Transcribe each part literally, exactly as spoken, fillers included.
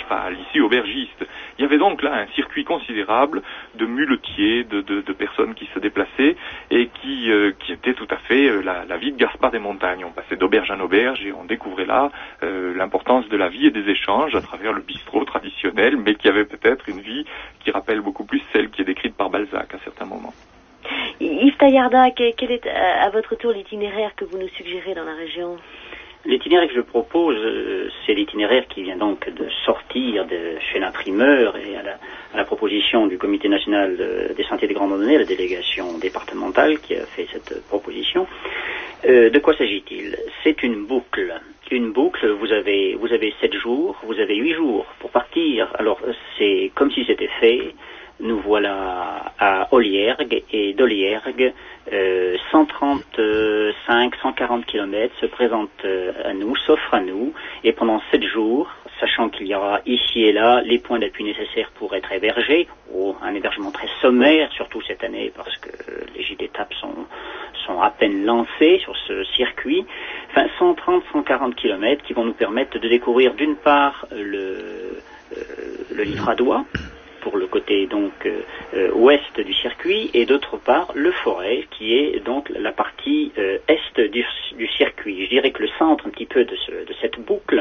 enfin à lycée aubergiste. Il y avait donc là un circuit considérable de muletiers, de, de, de personnes qui se déplaçaient et qui, euh, qui étaient tout à fait euh, la, la vie de Gaspard des Montagnes. On passait d'auberge en auberge et on découvrait là euh, l'importance de la vie et des échanges à travers le bistrot traditionnel, mais qui avait peut-être une vie qui rappelle beaucoup plus celle qui est décrite par Balzac à certains moments. Yves Taillarda, quel est à votre tour l'itinéraire que vous nous suggérez dans la région ? L'itinéraire que je propose, euh, c'est l'itinéraire qui vient donc de sortir de chez l'imprimeur et à la, à la proposition du Comité national de, des sentiers des grandes randonnées, la délégation départementale qui a fait cette proposition. Euh, de quoi s'agit-il ? C'est une boucle. Une boucle, vous avez vous avez sept jours, vous avez huit jours pour partir. Alors c'est comme si c'était fait. Nous voilà à Olliergues et d'Olliergues, euh, cent trente-cinq, cent quarante kilomètres se présentent à nous, s'offrent à nous, et pendant sept jours, sachant qu'il y aura ici et là les points d'appui nécessaires pour être hébergés, ou un hébergement très sommaire, surtout cette année, parce que les gîtes d'étape sont, sont à peine lancés sur ce circuit, enfin cent trente, cent quarante kilomètres qui vont nous permettre de découvrir d'une part le, euh, le Livradois, pour le côté donc euh, euh, ouest du circuit, et d'autre part le Forez qui est donc la partie euh, est du, du circuit. Je dirais que le centre un petit peu de, ce, de cette boucle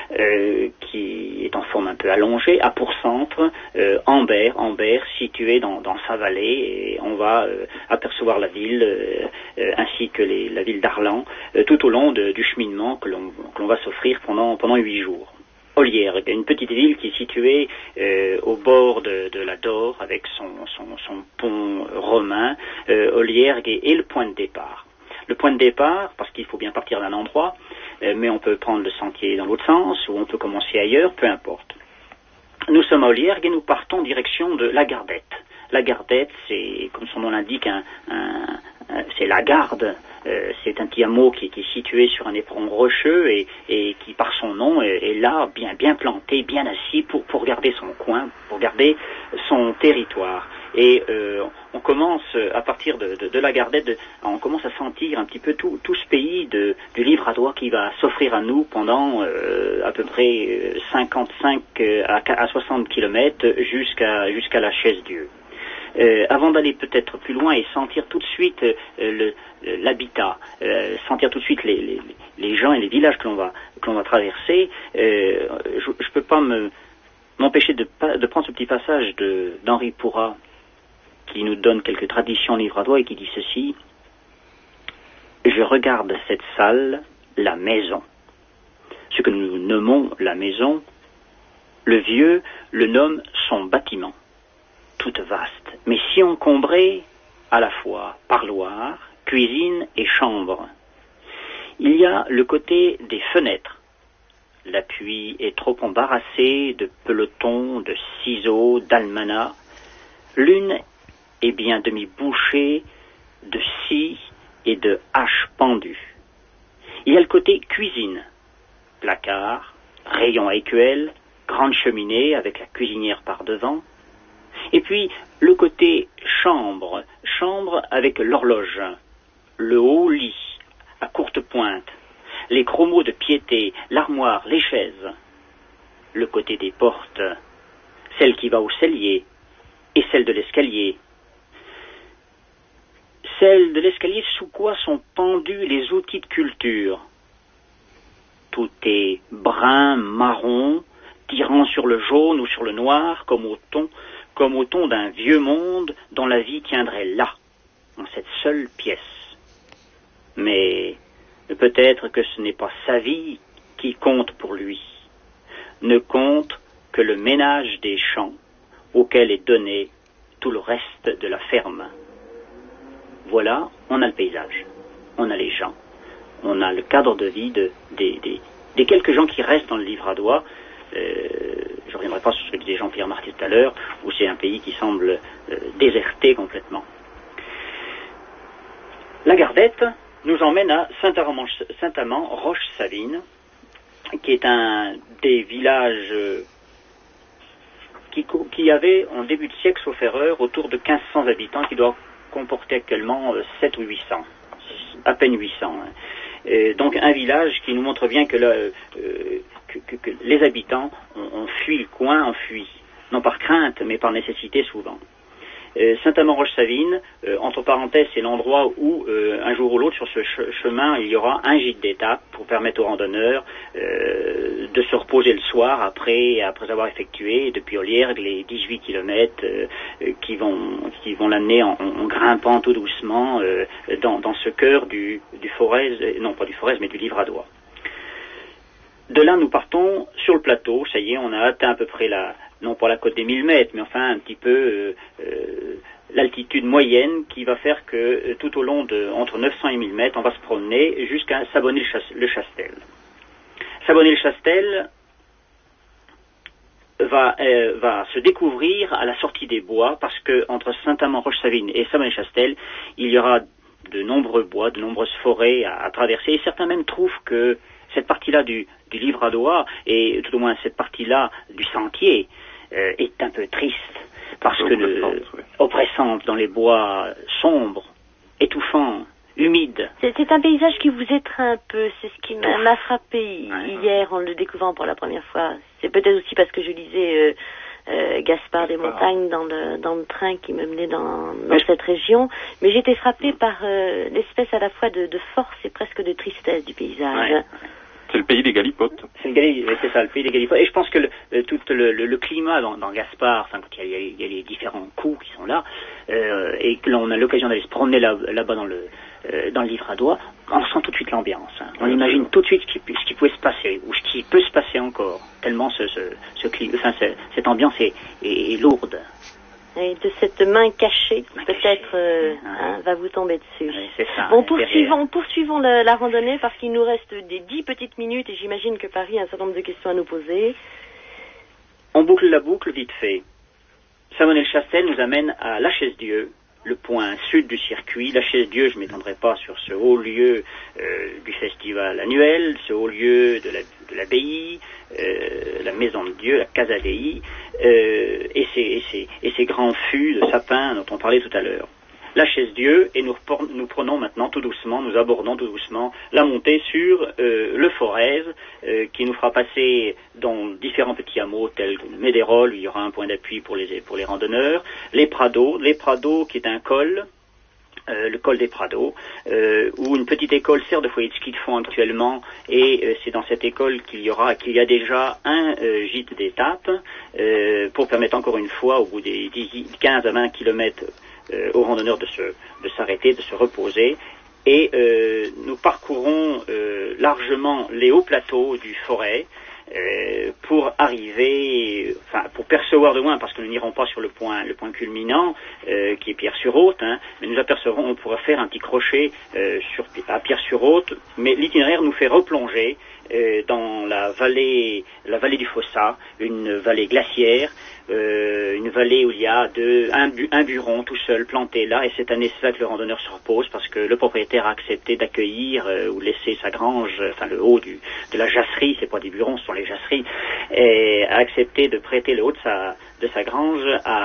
euh, qui est en forme un peu allongée a pour centre euh, Ambert, Ambert situé dans, dans sa vallée, et on va euh, apercevoir la ville euh, euh, ainsi que les, la ville d'Arlan euh, tout au long de, du cheminement que l'on, que l'on va s'offrir pendant, pendant huit jours. Olliergues, une petite ville qui est située euh, au bord de, de la Dore avec son, son, son pont romain. Euh, Olliergues est, est le point de départ. Le point de départ, parce qu'il faut bien partir d'un endroit, euh, mais on peut prendre le sentier dans l'autre sens ou on peut commencer ailleurs, peu importe. Nous sommes à Olliergues et nous partons en direction de la Gardette. La Gardette, c'est, comme son nom l'indique, un, un, un, c'est la garde. Euh, c'est un petit hameau qui, qui est situé sur un éperon rocheux et, et qui, par son nom, est, est là, bien, bien planté, bien assis pour, pour garder son coin, pour garder son territoire. Et euh, on commence, à partir de, de, de la Gardette, de, on commence à sentir un petit peu tout, tout ce pays de, du Livradois qui va s'offrir à nous pendant euh, à peu près cinquante-cinq à soixante kilomètres jusqu'à, jusqu'à la Chaise-Dieu. Euh, avant d'aller peut-être plus loin et sentir tout de suite euh, le, l'habitat, euh, sentir tout de suite les, les, les gens et les villages que l'on va, que l'on va traverser, euh, je ne peux pas me, m'empêcher de, de prendre ce petit passage de, d'Henri Pourrat qui nous donne quelques traditions livradois et qui dit ceci: je regarde cette salle, la maison. Ce que nous nommons la maison, le vieux le nomme son bâtiment. Toute vaste, mais si encombrée à la fois parloir, cuisine et chambre. Il y a le côté des fenêtres. L'appui est trop embarrassé de pelotons, de ciseaux, d'almanachs. L'une est bien demi-bouchée de scies et de haches pendues. Il y a le côté cuisine. Placard, rayon à écuelle, grande cheminée avec la cuisinière par devant. Et puis, le côté chambre, chambre avec l'horloge, le haut lit, à courte pointe, les chromos de piété, l'armoire, les chaises. Le côté des portes, celle qui va au cellier, et celle de l'escalier. Celle de l'escalier sous quoi sont pendus les outils de culture. Tout est brun, marron, tirant sur le jaune ou sur le noir, comme au ton comme au ton d'un vieux monde dont la vie tiendrait là, dans cette seule pièce. Mais peut-être que ce n'est pas sa vie qui compte pour lui. Ne compte que le ménage des champs auquel est donné tout le reste de la ferme. Voilà, on a le paysage, on a les gens, on a le cadre de vie de, des, des, des quelques gens qui restent dans le Livradois. Euh, je ne reviendrai pas sur ce que disait Jean-Pierre Marty tout à l'heure, où c'est un pays qui semble euh, déserté complètement. La Gardette nous emmène à Saint-Amand-Roche-Savine, qui est un des villages euh, qui, qui avait en début de siècle, sauf erreur, autour de quinze cents habitants, qui doit comporter actuellement euh, sept ou huit cents, à peine huit cents. Hein. Euh, donc un village qui nous montre bien que, là, euh, que, que, que les habitants ont, ont fui le coin, ont fui, non par crainte, mais par nécessité souvent. Euh, Saint-Amand-Roche-Savine, euh, entre parenthèses, c'est l'endroit où, euh, un jour ou l'autre, sur ce ch- chemin, il y aura un gîte d'étape pour permettre aux randonneurs euh, de se reposer le soir après, après avoir effectué depuis Oliergues les dix-huit kilomètres euh, euh, qui vont, qui vont l'amener en, en grimpant tout doucement euh, dans, dans ce cœur du, du Forez, euh, non pas du Forez, mais du Livradois. De là, nous partons sur le plateau. Ça y est, on a atteint à peu près la, non pas la côte des mille mètres, mais enfin un petit peu euh, euh, l'altitude moyenne qui va faire que euh, tout au long de entre neuf cents et mille mètres, on va se promener jusqu'à Sabonnet-le-Chastel. Sabonnet-le-Chastel va, euh, va se découvrir à la sortie des bois, parce que entre Saint-Amand-Roche-Savine et Sabonnet-le-Chastel, il y aura de nombreux bois, de nombreuses forêts à, à traverser, et certains même trouvent que cette partie-là du, du Livradois, et tout au moins cette partie-là du sentier, euh, est un peu triste, parce que le, oui. oppressante dans les bois sombres, étouffants, humides. C'est, c'est un paysage qui vous étreint un peu, c'est ce qui m'a, m'a frappé ouais. hier en le découvrant pour la première fois. C'est peut-être aussi parce que je lisais euh, euh, Gaspard des Montagnes dans le, dans le train qui me menait dans, dans cette région, mais j'étais frappée par euh, l'espèce à la fois de, de force et presque de tristesse du paysage. Ouais. C'est le pays des galipotes. C'est, gali- c'est ça, le pays des galipotes. Et je pense que le, le, tout le, le, le climat dans, dans Gaspard, enfin, quand il y, a, il y a les différents coups qui sont là, euh, et que l'on a l'occasion d'aller se promener là, là-bas dans le, euh, dans le Livradois, on sent tout de suite l'ambiance. Hein. On imagine tout de suite ce qui, ce qui pouvait se passer, ou ce qui peut se passer encore, tellement ce, ce, ce climat, enfin, ce, cette ambiance est, est, est lourde. Et de cette main cachée qui peut-être euh, hein, va vous tomber dessus. Oui, c'est ça, bon, poursuivons, poursuivons le, la randonnée parce qu'il nous reste des dix petites minutes et j'imagine que Paris a un certain nombre de questions à nous poser. On boucle la boucle vite fait. Sabonnet-le-Chastel nous amène à La Chaise-Dieu, le point sud du circuit. La Chaise-Dieu, je ne m'étendrai pas sur ce haut lieu euh, du festival annuel, ce haut lieu de, la, de l'abbaye, euh, la maison de Dieu, la Casa Dei, euh, et, ces, et, ces, et ces grands fûts de sapins dont on parlait tout à l'heure. La Chaise-Dieu, et nous, nous prenons maintenant tout doucement, nous abordons tout doucement la montée sur euh, le Forez, euh, qui nous fera passer dans différents petits hameaux tels que Médérol, où il y aura un point d'appui pour les, pour les randonneurs, les Prados, les Prados qui est un col, euh, le col des Prados, euh, où une petite école sert de foyer de ski de fond actuellement, et euh, c'est dans cette école qu'il y aura, qu'il y a déjà un euh, gîte d'étape, euh, pour permettre encore une fois, au bout des dix, quinze à vingt kilomètres, Euh, aux randonneurs de se de s'arrêter, de se reposer, et euh, nous parcourons euh, largement les hauts plateaux du Forez euh, pour arriver, enfin pour percevoir de loin, parce que nous n'irons pas sur le point le point culminant euh, qui est Pierre-sur-Haute, hein, mais nous apercevrons, on pourra faire un petit crochet euh, sur à Pierre-sur-Haute, mais l'itinéraire nous fait replonger euh, dans la vallée la vallée du Fossat, une vallée glaciaire. Euh, une vallée où il y a de, un, bu, un buron tout seul planté là, et cette année c'est là que le randonneur se repose parce que le propriétaire a accepté d'accueillir euh, ou laisser sa grange, enfin le haut du, de la jasserie, c'est pas des burons, ce sont les jasseries, et a accepté de prêter le haut de sa, de sa grange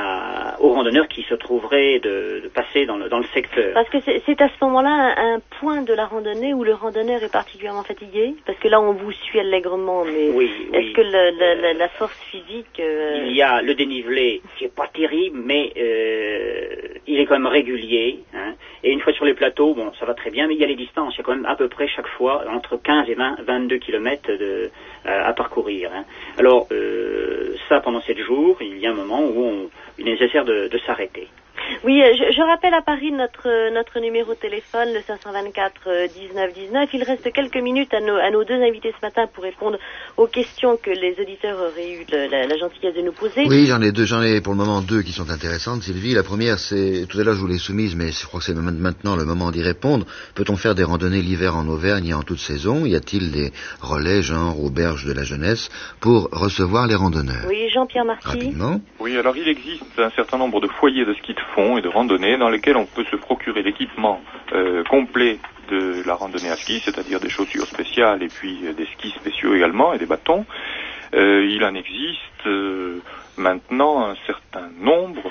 à, aux randonneurs qui se trouveraient de, de passer dans le, dans le secteur. Parce que c'est, c'est à ce moment-là un, un point de la randonnée où le randonneur est particulièrement fatigué, parce que là on vous suit allègrement, mais oui, est-ce oui. que le, le, la, la force physique... Euh... Il y a le dénivelé qui est pas terrible, mais euh, il est quand même régulier, hein. Et une fois sur les plateaux, bon, ça va très bien, mais il y a les distances, il y a quand même à peu près chaque fois entre quinze et vingt, vingt-deux kilomètres de, à, à parcourir, hein. Alors euh, ça, pendant sept jours, il y a un moment où on, il est nécessaire de, de s'arrêter. Oui, je, je rappelle à Paris notre notre numéro de téléphone, le cinq cent vingt-quatre dix-neuf dix-neuf. Il reste quelques minutes à nos, à nos deux invités ce matin pour répondre aux questions que les auditeurs auraient eu le, la, la gentillesse de nous poser. Oui, j'en ai deux, j'en ai pour le moment deux qui sont intéressantes, Sylvie. La première, c'est, tout à l'heure je vous l'ai soumise, mais je crois que c'est maintenant le moment d'y répondre. Peut-on faire des randonnées l'hiver en Auvergne et en toute saison? Y a-t-il des relais, genre auberges de la jeunesse, pour recevoir les randonneurs? Oui, Jean-Pierre Marty. Rapidement. Oui, alors il existe un certain nombre de foyers de ski de fond et de randonnée dans lesquels on peut se procurer l'équipement euh, complet de la randonnée à ski, c'est-à-dire des chaussures spéciales et puis euh, des skis spéciaux également et des bâtons. Euh, il en existe euh, maintenant un certain nombre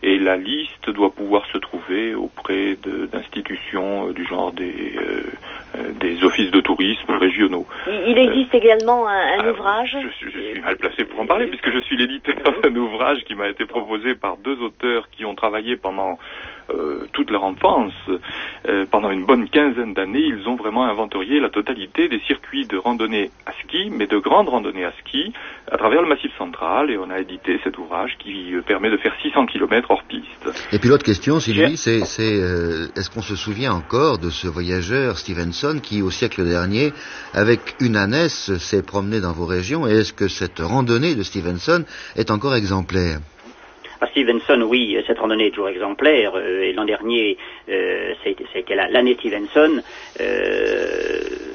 et la liste doit pouvoir se trouver auprès de, d'institutions euh, du genre des, euh, euh, des offices de tourisme régionaux. Il existe euh, également un, un ouvrage. Je, je suis mal placé pour en parler puisque je suis l'éditeur d'un ouvrage qui m'a été proposé par deux auteurs qui ont travaillé pendant euh, toute leur enfance. Euh, pendant une bonne quinzaine d'années, ils ont vraiment inventorié la totalité des circuits de randonnée à ski, mais de grandes randonnées à ski, à travers le Massif central, et on a édité cet ouvrage qui euh, permet de faire six cents kilomètres hors piste. Et puis l'autre question, Sylvie, c'est, c'est euh, est-ce qu'on se souvient encore de ce voyageur Stevenson qui, au siècle dernier, avec une ânesse, s'est promené dans vos régions, et est-ce que cette randonnée de Stevenson est encore exemplaire? À Stevenson, oui, cette randonnée est toujours exemplaire. Euh, et l'an dernier, euh, ça a été, ça a été la, l'année Stevenson. Euh,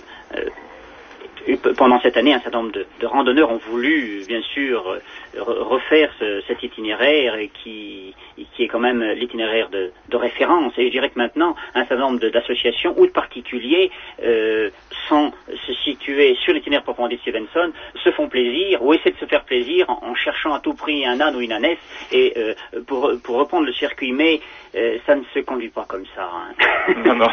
euh, pendant cette année, un certain nombre de, de randonneurs ont voulu, bien sûr, refaire ce, cet itinéraire qui, qui est quand même l'itinéraire de, de référence. Et je dirais que maintenant, un certain nombre de, d'associations ou de particuliers, euh, sans se situer sur l'itinéraire proprement dit Stevenson, se font plaisir ou essaient de se faire plaisir en, en cherchant à tout prix un âne ou une ânesse. Et euh, pour, pour reprendre le circuit, mais euh, ça ne se conduit pas comme ça. Hein. Non, non.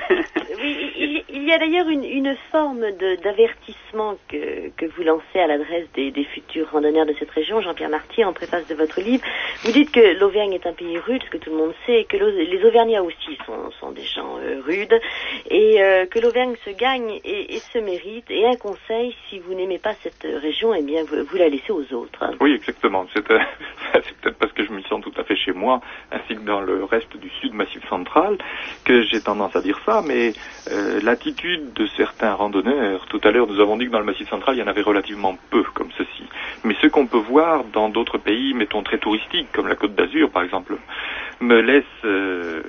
Oui, il, il y a d'ailleurs une, une forme de, d'avertissement que, que vous lancez à l'adresse des, des futurs randonneurs de cette région, Jean-Pierre Marty, en préface de votre livre. Vous dites que l'Auvergne est un pays rude, ce que tout le monde sait, et que les Auvergnats aussi sont, sont des gens euh, rudes, et euh, que l'Auvergne se gagne et, et se mérite. Et un conseil, si vous n'aimez pas cette région, eh bien, vous, vous la laissez aux autres. Oui, exactement. C'est, euh, c'est peut-être parce que je m'y sens tout à fait chez moi, ainsi que dans le reste du sud Massif central, que j'ai tendance à dire ça, mais euh, l'attitude de certains randonneurs, tout à l'heure nous avons dit que dans le Massif central, il y en avait relativement peu comme ceci. Mais ce qu'on peut voir dans d'autres pays, mettons très touristiques, comme la Côte d'Azur par exemple, me laisse... Euh,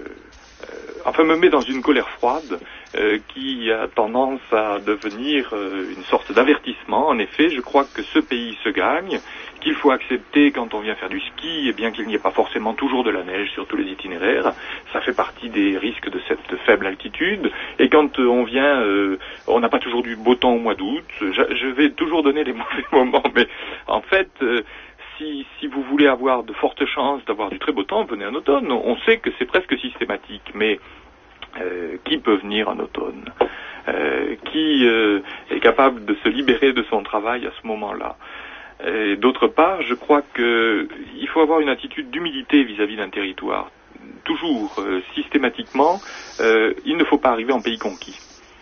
enfin me met dans une colère froide euh, qui a tendance à devenir euh, une sorte d'avertissement. En effet, je crois que ce pays se gagne, qu'il faut accepter quand on vient faire du ski, et bien qu'il n'y ait pas forcément toujours de la neige sur tous les itinéraires, ça fait partie des risques de cette faible altitude, et quand euh, on vient, euh, on n'a pas toujours du beau temps au mois d'août, je, je vais toujours donner les mauvais moments, mais en fait... Euh, Si, si vous voulez avoir de fortes chances d'avoir du très beau temps, venez en automne. On sait que c'est presque systématique, mais euh, qui peut venir en automne euh, Qui euh, est capable de se libérer de son travail à ce moment-là? Et d'autre part, je crois qu'il faut avoir une attitude d'humilité vis-à-vis d'un territoire. Toujours, euh, systématiquement, euh, il ne faut pas arriver en pays conquis.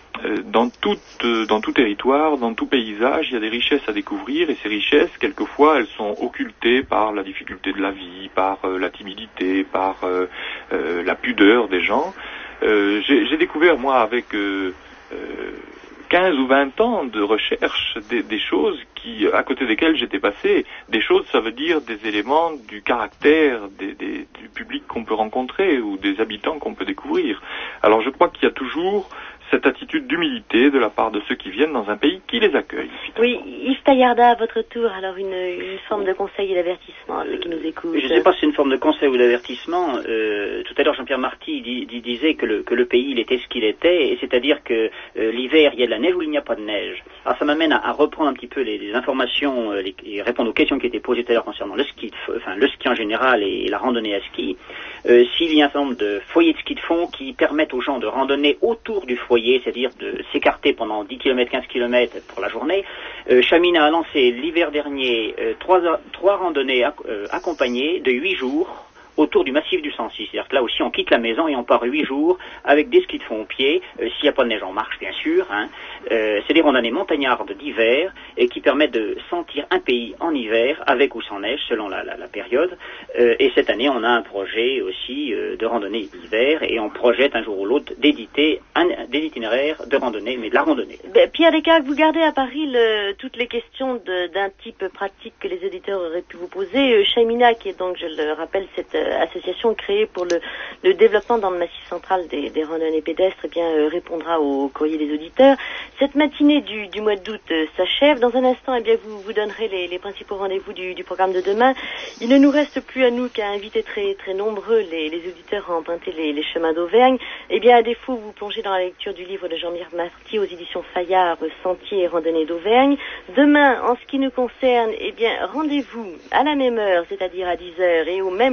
Dans tout, dans tout territoire, dans tout paysage, il y a des richesses à découvrir, et ces richesses, quelquefois, elles sont occultées par la difficulté de la vie, par euh, la timidité, par euh, euh, la pudeur des gens. Euh, j'ai, j'ai découvert, moi, avec euh, euh, quinze ou vingt ans de recherche, des, des choses qui, à côté desquelles j'étais passé. Des choses, ça veut dire des éléments du caractère des, des, du public qu'on peut rencontrer ou des habitants qu'on peut découvrir. Alors je crois qu'il y a toujours cette attitude d'humilité de la part de ceux qui viennent dans un pays qui les accueille. Oui, Yves Taillarda, à votre tour, alors une, une forme de conseil et d'avertissement à ceux qui nous écoutent. Je ne sais pas si c'est une forme de conseil ou d'avertissement. Euh, tout à l'heure, Jean-Pierre Marty di, di, disait que le, que le pays, il était ce qu'il était, et c'est-à-dire que euh, l'hiver, il y a de la neige ou il n'y a pas de neige. Alors ça m'amène à, à reprendre un petit peu les, les informations euh, les, et répondre aux questions qui étaient posées tout à l'heure concernant le ski, de, enfin le ski en général et la randonnée à ski. Euh, s'il y a un certain nombre de foyers de ski de fond qui permettent aux gens de randonner autour du foyer, c'est-à-dire de s'écarter pendant dix kilomètres, quinze kilomètres pour la journée. Euh, Chamina a lancé l'hiver dernier euh, trois, trois randonnées ac- euh, accompagnées de huit jours autour du massif du Sancy. C'est-à-dire que là aussi, on quitte la maison et on part huit jours avec des skis de fond au pied. Euh, s'il n'y a pas de neige, on marche, bien sûr. Hein. Euh, c'est des randonnées montagnardes d'hiver et qui permettent de sentir un pays en hiver, avec ou sans neige, selon la, la, la période. Euh, et cette année, on a un projet aussi euh, de randonnée d'hiver et on projette un jour ou l'autre d'éditer un, des itinéraires de randonnée, mais de la randonnée. Ben, Pierre Descartes, vous gardez à Paris le, toutes les questions de, d'un type pratique que les auditeurs auraient pu vous poser. Euh, Chamina, qui est donc, je le rappelle, cette euh, association créée pour le, le développement dans le massif central des, des randonnées pédestres, eh bien, euh, répondra au courrier des auditeurs. Cette matinée du, du mois d'août euh, s'achève. Dans un instant, eh bien, vous vous donnerez les, les principaux rendez-vous du, du programme de demain. Il ne nous reste plus à nous qu'à inviter très, très nombreux les, les auditeurs à emprunter les, les chemins d'Auvergne. Eh bien, à défaut, vous plongez dans la lecture du livre de Jean-Pierre Marty aux éditions Fayard, Sentiers et randonnées d'Auvergne. Demain, en ce qui nous concerne, eh bien, rendez-vous à la même heure, c'est-à-dire à dix heures, et au même lieu, au même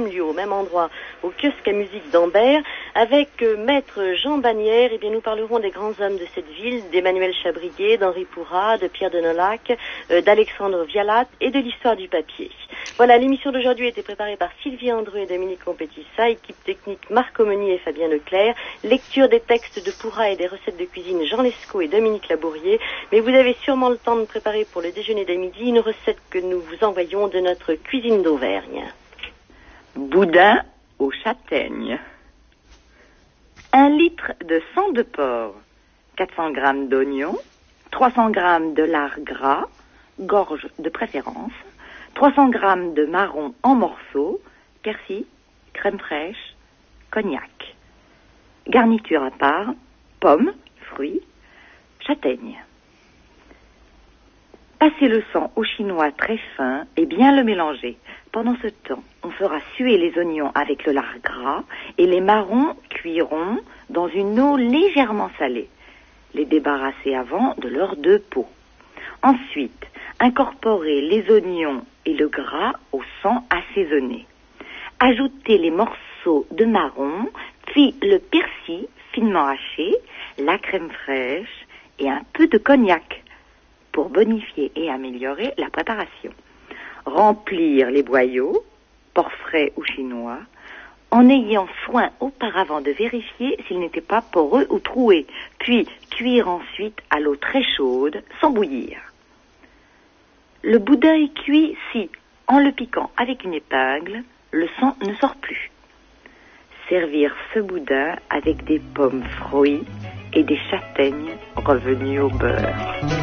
même endroit, au kiosque à musique d'Ambert, avec euh, maître Jean Bagnères. Eh bien, nous parlerons des grands hommes de cette ville, d'Emmanuel Chabrier, d'Henri Pourrat, de Pierre de Nolac, euh, d'Alexandre Vialat et de l'histoire du papier. Voilà, l'émission d'aujourd'hui a été préparée par Sylvie Andreu et Dominique Compétissa, équipe technique Marc Aumonier et Fabien Leclerc, lecture des textes de Pourrat et des recettes de cuisine Jean Lescaut et Dominique Labourier. Mais vous avez sûrement le temps de préparer pour le déjeuner de midi une recette que nous vous envoyons de notre cuisine d'Auvergne. Boudin aux châtaignes. Un litre de sang de porc, quatre cents grammes d'oignons, trois cents grammes de lard gras, gorge de préférence, trois cents grammes de marron en morceaux, persil, crème fraîche, cognac. Garniture à part, pommes, fruits, châtaignes. Passez le sang au chinois très fin et bien le mélanger. Pendant ce temps, on fera suer les oignons avec le lard gras et les marrons cuiront dans une eau légèrement salée. Les débarrasser avant de leurs deux peaux. Ensuite, incorporez les oignons et le gras au sang assaisonné. Ajoutez les morceaux de marron, puis le persil finement haché, la crème fraîche et un peu de cognac pour bonifier et améliorer la préparation. Remplir les boyaux, porc frais ou chinois, en ayant soin auparavant de vérifier s'ils n'étaient pas poreux ou troués, puis cuire ensuite à l'eau très chaude sans bouillir. Le boudin est cuit si, en le piquant avec une épingle, le sang ne sort plus. Servir ce boudin avec des pommes fruits et des châtaignes revenues au beurre.